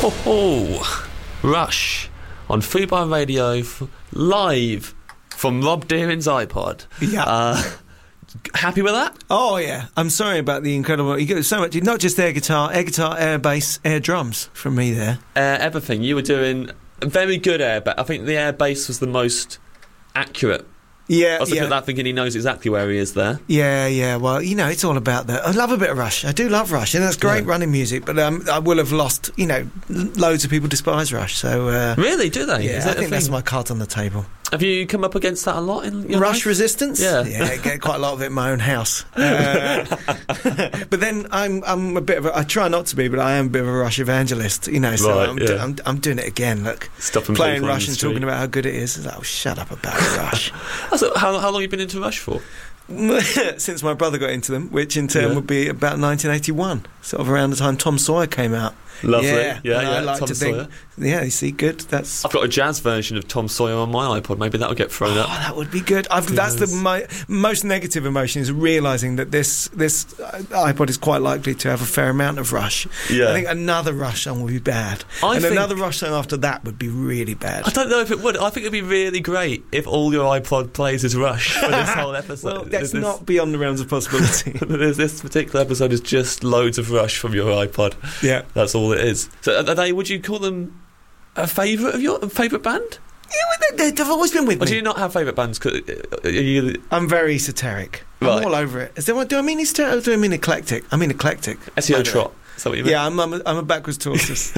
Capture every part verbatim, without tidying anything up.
Ho ho! Rush on Fubar Radio f- live from Rob Deering's iPod. Yeah. Uh, happy with that? Oh yeah. I'm sorry about the incredible. You get so much. Not just air guitar, air guitar, air bass, air drums from me there. Uh, everything. You were doing very good air bass. I think the air bass was the most accurate. Yeah, I was looking yeah. at that thinking he knows exactly where he is there. Yeah, yeah. Well, you know, it's all about that. I love a bit of Rush. I do love Rush, and that's great Yeah. running music. But um, I will have lost. You know, loads of people despise Rush. So uh, Really? Do they? yeah, Is I that a think that's thing? my cards on the table. Have you come up against that a lot in your Rush life? resistance? Yeah. yeah, I get quite a lot of it in my own house. Uh, but then I'm I'm a bit of a, I try not to be, but I am a bit of a Rush evangelist, you know. So Right, I'm, yeah. do, I'm I'm doing it again. Look, Stopping playing people on Rush the and street. talking about how good it is. It's like, oh, shut up about Rush. So how, how long have you been into Rush for? Since my brother got into them, which in turn Yeah. would be about nineteen eighty-one, sort of around the time Tom Sawyer came out. Lovely. Yeah, Yeah, and yeah, I like Tom to think, Sawyer. yeah, you see, good. That's I've got a jazz version of Tom Sawyer on my iPod. Maybe that'll get thrown Oh, up. that would be good. I've, that's the Yes. my, most negative emotion is realising that this this iPod is quite likely to have a fair amount of Rush. Yeah. I think another Rush song would be bad, I and think- another Rush song after that would be really bad. I don't know if it would. I think it'd be really great if all your iPod plays is Rush for this whole episode. Well, that's this, not beyond the realms of possibility. this, this particular episode is just loads of Rush from your iPod. Yeah. That's all it is. So are they? Would you call them a favourite of your a favourite band? Yeah, well, they, they've always been with Or do me. you not have favourite bands? 'Cause, uh, Are you, I'm very esoteric. Right. I'm all over it. Is there, do I mean esoteric or do I mean eclectic? I mean eclectic. S E O By the way. Trot. Is that what you mean? Yeah, I'm, I'm, a, I'm a backwards tortoise.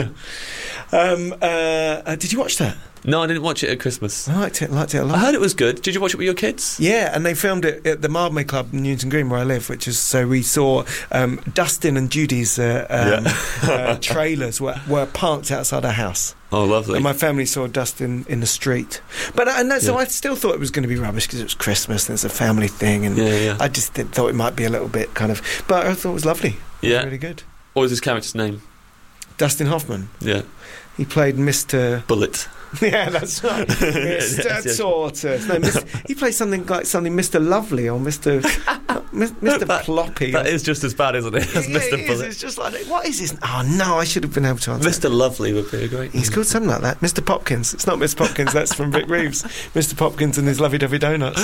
um, uh, uh, did you watch that? No, I didn't watch it at Christmas. I liked it. Liked it a I lot. heard it was good. Did you watch it with your kids? Yeah, and they filmed it at the Mildmay Club in Newton Green, where I live, which is so we saw um, Dustin and Judy's uh, um, uh, trailers were, were parked outside our house, Oh, lovely. and my family saw Dustin in the street. But and that, so Yeah. I still thought it was going to be rubbish because it was Christmas and it's a family thing, and Yeah, yeah. I just did, thought it might be a little bit kind of. But I thought it was lovely. It Yeah. was really good. What was his character's name? Dustin Hoffman. Yeah. He played Mister Bullet. Yeah, that's right. Mister Yes, yes. Tortoise. No, Mister he plays something like something Mister Lovely or Mister Mister That- Ploppy. That or, is just as bad, isn't it, as Yeah, Mister it is. Bullet? It's just like, what is this? Oh no, I should have been able to answer. Mister Lovely would be a great. He's called something like that. Mister Popkins. It's not Mister Popkins. That's from Vic Reeves. Mister Popkins and his lovey-dovey donuts.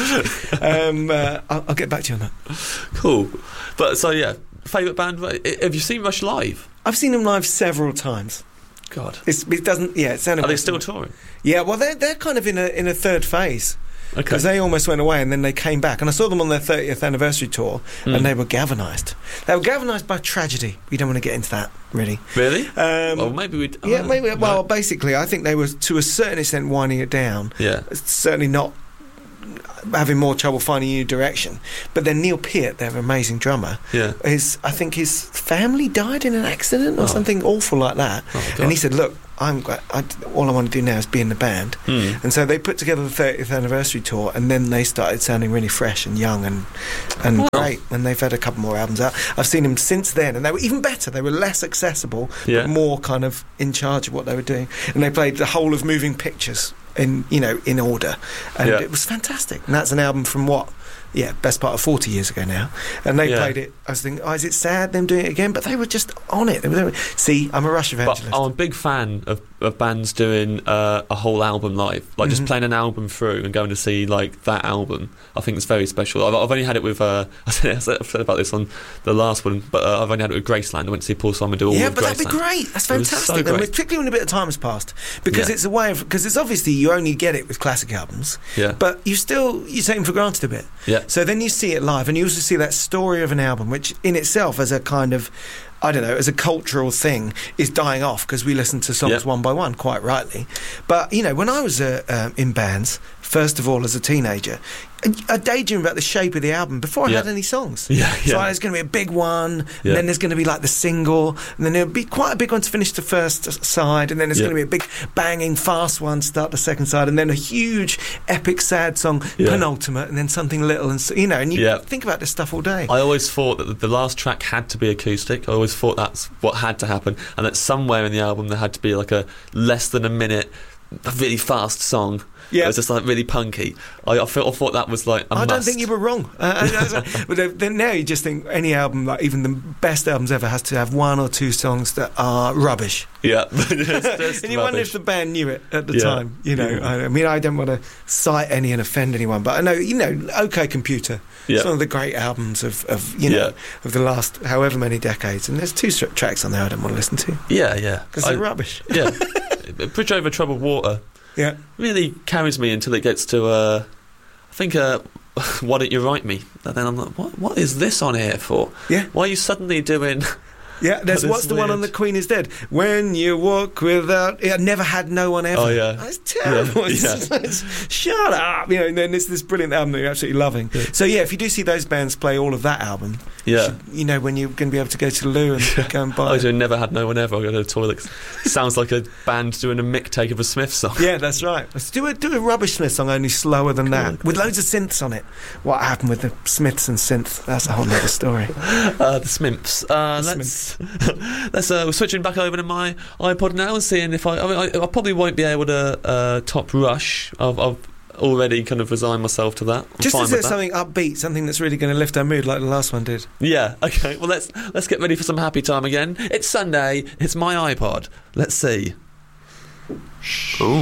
Um, uh, I'll, I'll get back to you on that. Cool. But so yeah, favourite band. Have you seen Rush live? I've seen him live several times. God. It's, it doesn't. Yeah, it's Are they still touring? Yeah, well, they're they're kind of in a in a third phase. Okay. Because they almost went away and then they came back. And I saw them on their thirtieth anniversary tour Mm. and they were galvanised. They were galvanised by tragedy. We don't want to get into that, really. Really? Um, well, maybe we. yeah, maybe. Well, no. basically, I think they were, to a certain extent, winding it down. Yeah. Certainly not having more trouble finding a new direction. But then Neil Peart, their amazing drummer, Yeah. his, I think his family died in an accident or Oh. something awful like that. Oh, God. And he said, look, I'm gra- I, all I want to do now is be in the band. Hmm. And so they put together the thirtieth anniversary tour, and then they started sounding really fresh and young and and Wow. great. And they've had a couple more albums out. I've seen them since then, and they were even better. They were less accessible, Yeah. but more kind of in charge of what they were doing. And they played the whole of Moving Pictures in you know in order, and Yeah. it was fantastic. And that's an album from what? Yeah, best part of forty years ago now. And they Yeah. played it. I was thinking, oh, is it sad them doing it again? But they were just on it. They were, they were, see, I'm a Rush But evangelist. I'm a big fan of, of bands doing uh, a whole album live, like just Mhm. playing an album through and going to see like that album. I think it's very special. I've, I've only had it with. Uh, I said, I said about this on the last one, but uh, I've only had it with Graceland. I went to see Paul Simon do all Yeah, of but that'd be Graceland. great. That's It was so fantastic. great. And particularly when a bit of time has passed, because Yeah. it's a way of because it's obviously you only get it with classic albums, Yeah. but you still you take them for granted a bit. Yeah. So then you see it live, and you also see that story of an album, which in itself, as a kind of I don't know, as a cultural thing, is dying off because we listen to songs Yeah. one by one, quite rightly. But you know, when I was uh, um, in bands, first of all, as a teenager, I daydreamed about the shape of the album before I Yeah. had any songs. Yeah, So yeah. there's going to be a big one, Yeah. and then there's going to be like the single, and then there'll be quite a big one to finish the first s- side, and then there's Yeah. going to be a big banging fast one to start the second side, and then a huge epic sad song Yeah. penultimate, and then something little, and so, you know, and you Yeah. think about this stuff all day. I always thought that the- the last track had to be acoustic. I always thought that's what had to happen, and that somewhere in the album there had to be like a less than a minute a really fast song. Yeah. It was just like really punky. I, I, thought, I thought that was like a I must. don't think you were wrong. Uh, and, but then, then now you just think any album, like even the best albums ever, has to have one or two songs that are rubbish. Yeah. Just, just and you wonder rubbish. if the band knew it at the Yeah. time. You know, Yeah. I, I mean, I don't want to cite any and offend anyone, but I know, you know, OK Computer. Yeah. It's one of the great albums of, of you know, Yeah. of the last however many decades. And there's two stri- tracks on there I don't want to listen to Yeah, yeah. because I- they're rubbish. Yeah. Bridge Over Troubled Water Yeah. really carries me until it gets to, uh, I think, uh, Why Don't You Write Me? And then I'm like, what, what is this on here for? Yeah. Why are you suddenly doing... Yeah, there's That's what's the one on weird. The Queen Is Dead? When you walk without... Yeah, never had no one ever. Oh, yeah. That's terrible. Yeah, It's- it's- shut up. You know, and then there's this brilliant album that you're absolutely loving. Yeah. So, yeah, if you do see those bands play all of that album, Yeah. you, should- you know, when you're going to be able to go to the loo and go and buy I it. just never had no one ever. I go to the toilet. Sounds like a band doing a mixtape of a Smith song. Yeah, that's right. Let's do a, do a Rubbish Smith song, only slower than that, with loads of synths on it. What happened with the Smiths and synth? That's a whole other story. Uh, the Smimps. Uh, The let's let's uh, we're switching back over to my iPod now and seeing if I. I mean, I, I probably won't be able to uh, top Rush. I've, I've already kind of resigned myself to that. I'm Just fine as with there's that. something upbeat, something that's really going to lift our mood, like the last one did. Yeah. Okay. Well, let's let's get ready for some happy time again. It's Sunday. It's my iPod. Let's see. Ooh.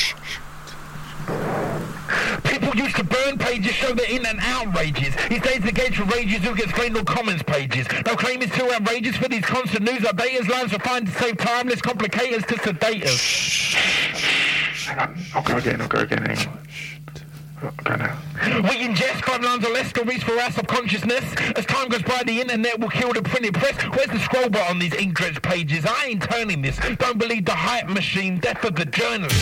People used to burn pages, show their in and outrages. These days the gauge for rages who gets claimed on comments pages. No claim is too outrageous for these constant news updaters. Lines are fine to save time, less complicators to sedate us. Hang on, I'll go again, I'll go again, hang on. I'll go now. We ingest five lines or less stories for our subconsciousness. As time goes by, the internet will kill the printed press. Where's the scroll bar on these ink-drenched pages? I ain't turning this. Don't believe the hype machine. Death of the journalist.